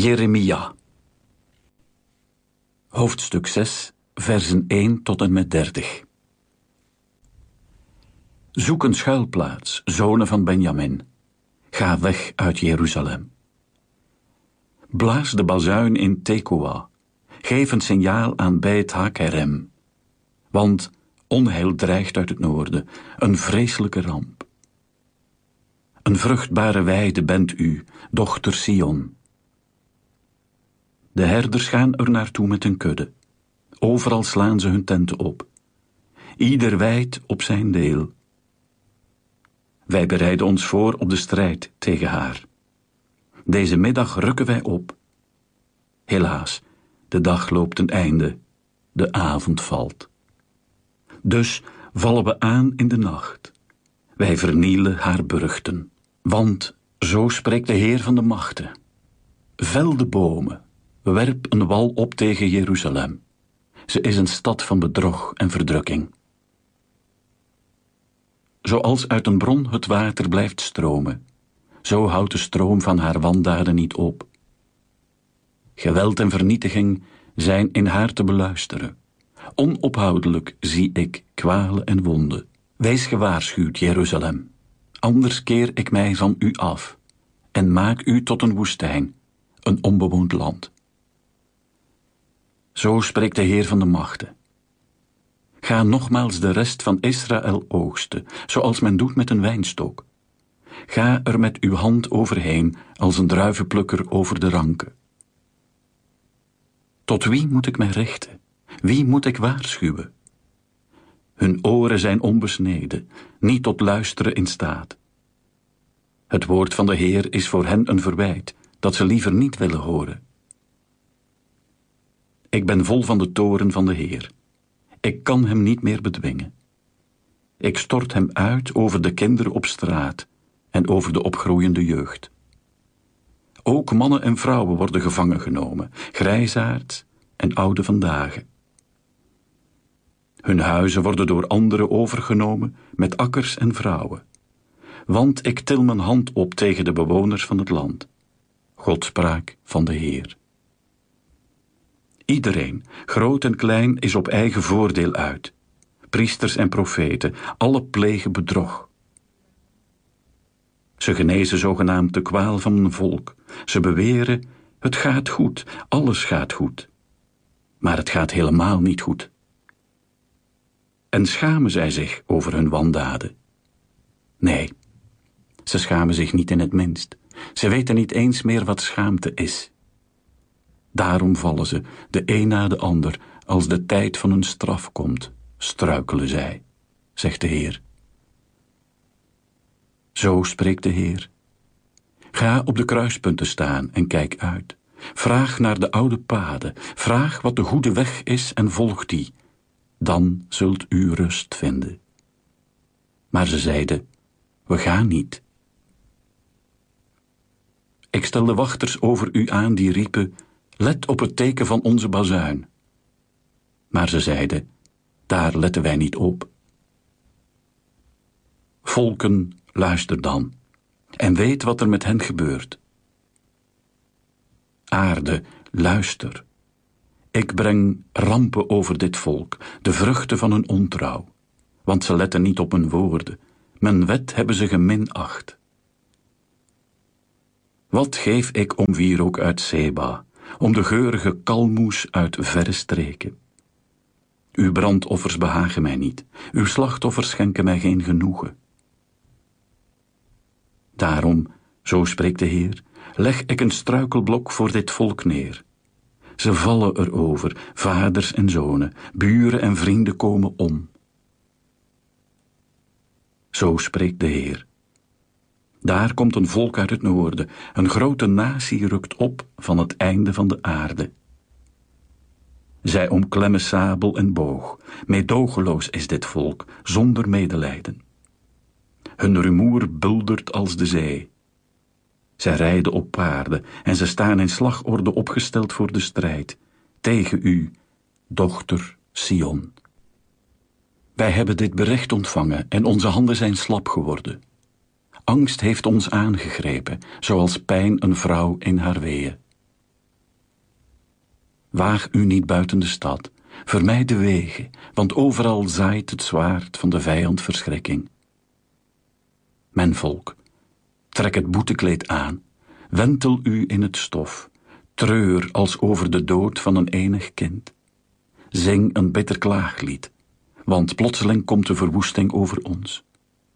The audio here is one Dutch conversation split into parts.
Jeremia. Hoofdstuk 6, versen 1 tot en met 30. Zoek een schuilplaats, zonen van Benjamin. Ga weg uit Jeruzalem. Blaas de bazuin in Tekoa. Geef een signaal aan Beit Hakerem. Want onheil dreigt uit het noorden, een vreselijke ramp. Een vruchtbare weide bent u, dochter Sion. De herders gaan er naartoe met hun kudde. Overal slaan ze hun tenten op. Ieder weidt op zijn deel. Wij bereiden ons voor op de strijd tegen haar. Deze middag rukken wij op. Helaas, de dag loopt een einde, de avond valt. Dus vallen we aan in de nacht. Wij vernielen haar burchten. Want, zo spreekt de Heer van de machten. Vel de bomen, werp een wal op tegen Jeruzalem. Ze is een stad van bedrog en verdrukking. Zoals uit een bron het water blijft stromen, zo houdt de stroom van haar wandaden niet op. Geweld en vernietiging zijn in haar te beluisteren. Onophoudelijk zie ik kwalen en wonden. Wees gewaarschuwd, Jeruzalem. Anders keer ik mij van u af en maak u tot een woestijn, een onbewoond land. Zo spreekt de Heer van de machten. Ga nogmaals de rest van Israël oogsten, zoals men doet met een wijnstok. Ga er met uw hand overheen, als een druivenplukker over de ranken. Tot wie moet ik mij richten? Wie moet ik waarschuwen? Hun oren zijn onbesneden, niet tot luisteren in staat. Het woord van de Heer is voor hen een verwijt, dat ze liever niet willen horen. Ik ben vol van de toorn van de Heer. Ik kan hem niet meer bedwingen. Ik stort hem uit over de kinderen op straat en over de opgroeiende jeugd. Ook mannen en vrouwen worden gevangen genomen, grijsaards en oude vandaag. Hun huizen worden door anderen overgenomen met akkers en vrouwen. Want ik til mijn hand op tegen de bewoners van het land. Godspraak van de Heer. Iedereen, groot en klein, is op eigen voordeel uit. Priesters en profeten, alle plegen bedrog. Ze genezen zogenaamd de kwaal van een volk. Ze beweren, het gaat goed, alles gaat goed. Maar het gaat helemaal niet goed. En schamen zij zich over hun wandaden? Nee, ze schamen zich niet in het minst. Ze weten niet eens meer wat schaamte is. Daarom vallen ze, de een na de ander, als de tijd van hun straf komt, struikelen zij, zegt de Heer. Zo spreekt de Heer. Ga op de kruispunten staan en kijk uit. Vraag naar de oude paden, vraag wat de goede weg is en volg die. Dan zult u rust vinden. Maar ze zeiden, we gaan niet. Ik stel de wachters over u aan die riepen, let op het teken van onze bazuin. Maar ze zeiden, daar letten wij niet op. Volken, luister dan, en weet wat er met hen gebeurt. Aarde, luister. Ik breng rampen over dit volk, de vruchten van hun ontrouw, want ze letten niet op mijn woorden. Mijn wet hebben ze geminacht. Wat geef ik om wierook uit Seba, om de geurige kalmoes uit verre streken? Uw brandoffers behagen mij niet, uw slachtoffers schenken mij geen genoegen. Daarom, zo spreekt de Heer, leg ik een struikelblok voor dit volk neer. Ze vallen erover, vaders en zonen, buren en vrienden komen om. Zo spreekt de Heer. Daar komt een volk uit het noorden, een grote natie rukt op van het einde van de aarde. Zij omklemmen sabel en boog, meedogenloos is dit volk, zonder medelijden. Hun rumoer buldert als de zee. Zij rijden op paarden en ze staan in slagorde opgesteld voor de strijd, tegen u, dochter Sion. Wij hebben dit bericht ontvangen en onze handen zijn slap geworden. Angst heeft ons aangegrepen, zoals pijn een vrouw in haar weeën. Waag u niet buiten de stad, vermijd de wegen, want overal zaait het zwaard van de vijand verschrikking. Mijn volk, trek het boetekleed aan, wentel u in het stof, treur als over de dood van een enig kind. Zing een bitter klaaglied, want plotseling komt de verwoesting over ons.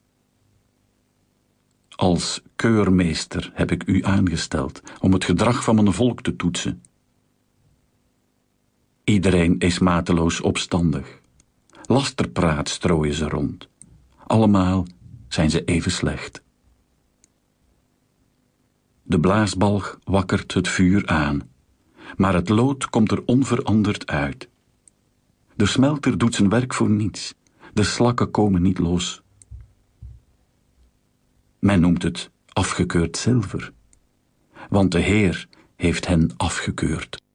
Als keurmeester heb ik u aangesteld om het gedrag van mijn volk te toetsen. Iedereen is mateloos opstandig. Lasterpraat strooien ze rond. Allemaal zijn ze even slecht. De blaasbalg wakkert het vuur aan, maar het lood komt er onveranderd uit. De smelter doet zijn werk voor niets. De slakken komen niet los. Men noemt het afgekeurd zilver, want de Heer heeft hen afgekeurd.